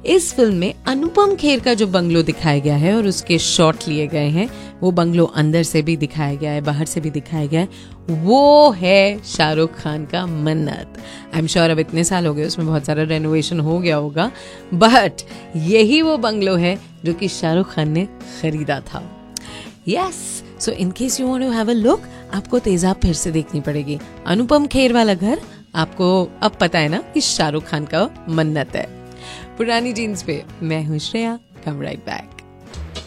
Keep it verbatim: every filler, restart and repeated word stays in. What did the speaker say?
इस फिल्म में अनुपम खेर का जो बंगलो दिखाया गया है और उसके शॉट लिए गए हैं, वो बंगलो अंदर से भी दिखाया गया है, बाहर से भी दिखाया गया है, वो है शाहरुख खान का मन्नत। आई एम श्योर अब इतने साल हो गए, उसमें बहुत सारा रेनोवेशन हो गया होगा, बट यही वो बंगलो है जो कि शाहरुख खान ने खरीदा था। Yes, so in case you want to have a look, आपको तेजाब फिर से देखनी पड़ेगी। अनुपम खेर वाला घर आपको अब पता है ना कि शाहरुख खान का मन्नत है। पुरानी जीन्स पे मैं हूँ श्रेया, कम राइट बैक।